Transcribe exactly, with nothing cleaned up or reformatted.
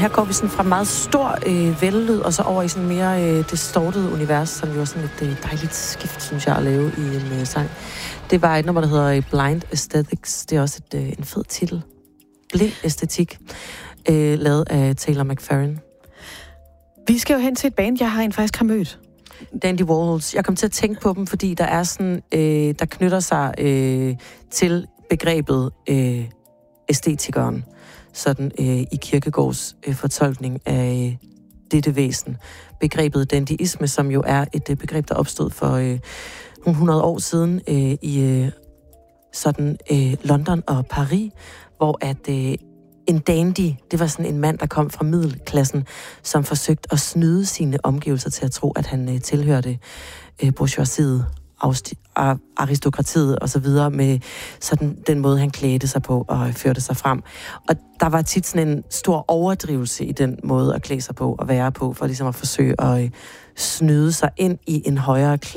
her går vi sådan fra meget stor øh, vellyd, og så over i sådan mere øh, distorted univers, som jo er sådan et øh, dejligt skift, synes jeg, at lave i en øh, sang. Det var et nummer, der hedder Blind Aesthetics. Det er også et, øh, en fed titel. Blind æstetik, øh, lavet af Taylor McFerrin. Vi skal jo hen til et band, jeg har en faktisk har mødt. Dandy Warhols. Jeg kom til at tænke på dem, fordi der er sådan, øh, der knytter sig øh, til begrebet øh, æstetikeren, sådan øh, i Kierkegaards øh, fortolkning af øh, dette væsen. Begrebet dandyisme, som jo er et øh, begreb, der opstod for øh, nogle hundrede år siden øh, i øh, sådan øh, London og Paris, hvor at øh, en dandy, det var sådan en mand, der kom fra middelklassen, som forsøgte at snyde sine omgivelser til at tro, at han øh, tilhørte øh, bourgeoisiet, aristokratiet og så videre, med sådan den måde, han klædte sig på og førte sig frem. Og der var tit sådan en stor overdrivelse i den måde at klæde sig på og være på, for ligesom at forsøge at øh, snyde sig ind i en højere klasse.